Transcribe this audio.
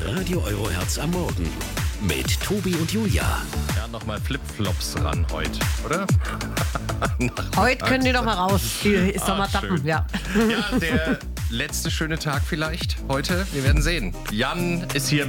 Radio Eurohertz am Morgen mit Tobi und Julia. Ja, nochmal Flipflops ran heute, oder? Heute können die doch mal raus. Die Sommertappen, schön. ja. Ja, der letzte schöne Tag vielleicht heute. Wir werden sehen. Jan ist hier